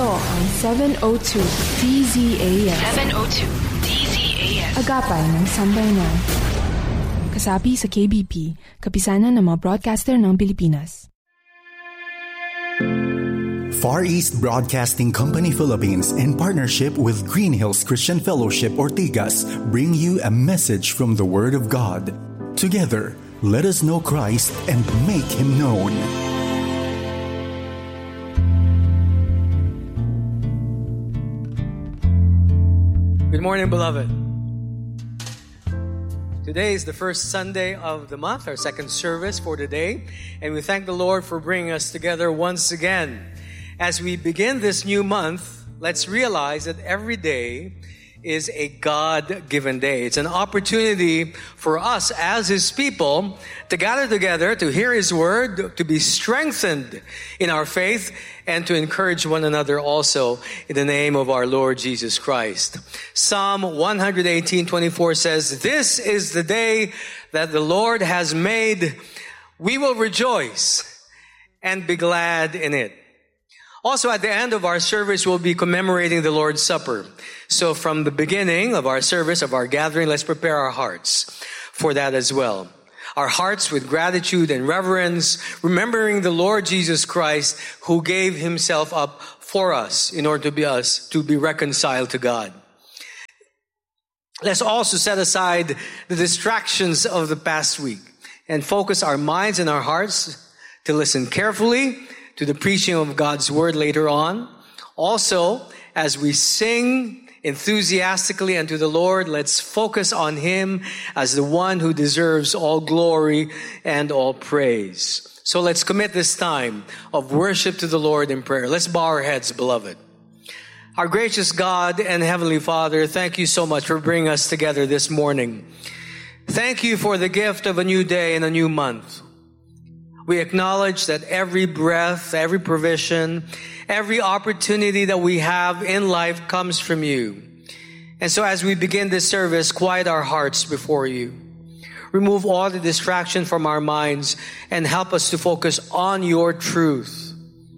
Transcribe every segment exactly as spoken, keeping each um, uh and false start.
Ito ang seven oh two D Z A S. seven oh two D Z A S. Agapay ng Sambayanan. Kasapi sa K B P, kapisanan ng mga broadcaster ng Pilipinas. Far East Broadcasting Company Philippines in partnership with Green Hills Christian Fellowship Ortigas bring you a message from the Word of God. Together, let us know Christ and make Him known. Good morning, beloved. Today is the first Sunday of the month, our second service for today, and we thank the Lord for bringing us together once again. As we begin this new month, let's realize that every day is a God-given day. It's an opportunity for us as His people to gather together, to hear His Word, to be strengthened in our faith, and to encourage one another also in the name of our Lord Jesus Christ. Psalm one eighteen twenty-four says, "This is the day that the Lord has made. We will rejoice and be glad in it." Also, at the end of our service, we'll be commemorating the Lord's Supper. So from the beginning of our service, of our gathering, let's prepare our hearts for that as well. Our hearts with gratitude and reverence, remembering the Lord Jesus Christ who gave Himself up for us in order to be us, to be reconciled to God. Let's also set aside the distractions of the past week and focus our minds and our hearts to listen carefully to the preaching of God's Word later on. Also, as we sing enthusiastically unto the Lord, let's focus on Him as the one who deserves all glory and all praise. So let's commit this time of worship to the Lord in prayer. Let's bow our heads, beloved. Our gracious God and Heavenly Father, thank you so much for bringing us together this morning. Thank you for the gift of a new day and a new month. We acknowledge that every breath, every provision, every opportunity that we have in life comes from you. And so as we begin this service, quiet our hearts before you. Remove all the distraction from our minds and help us to focus on your truth.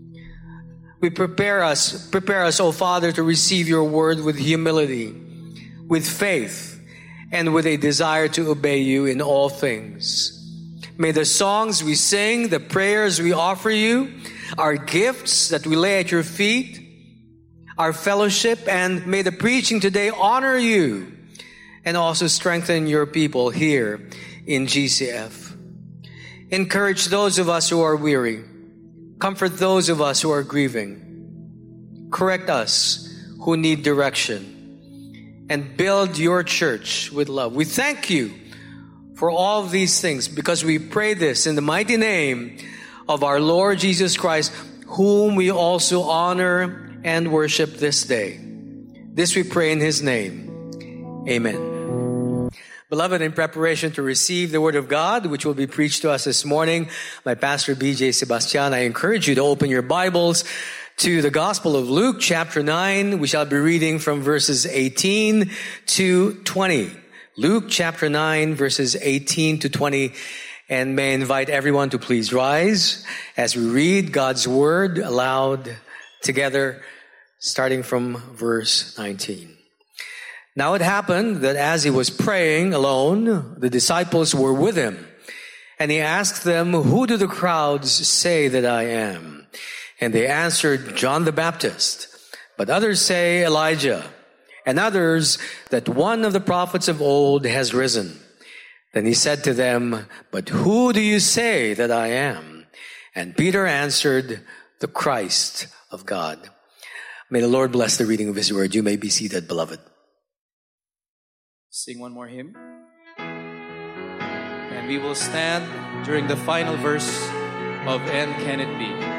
We prepare us, prepare us, O Father, to receive your word with humility, with faith, and with a desire to obey you in all things. May the songs we sing, the prayers we offer you, our gifts that we lay at your feet, our fellowship, and may the preaching today honor you and also strengthen your people here in G C F. Encourage those of us who are weary. Comfort those of us who are grieving. Correct us who need direction. And build your church with love. We thank you for all of these things, because we pray this in the mighty name of our Lord Jesus Christ, whom we also honor and worship this day. This we pray in His name. Amen. Beloved, in preparation to receive the Word of God, which will be preached to us this morning by Pastor B J Sebastian, I encourage you to open your Bibles to the Gospel of Luke, chapter nine. We shall be reading from verses eighteen to twenty. Luke chapter nine, verses eighteen to twenty, and may I invite everyone to please rise as we read God's Word aloud together, starting from verse nineteen. Now it happened that as He was praying alone, the disciples were with Him, and He asked them, "Who do the crowds say that I am?" And they answered, "John the Baptist, but others say Elijah, and others that one of the prophets of old has risen." Then He said to them, "But who do you say that I am?" And Peter answered, "The Christ of God." May the Lord bless the reading of His word. You may be seated, beloved. Sing one more hymn. And we will stand during the final verse of "And Can It Be?"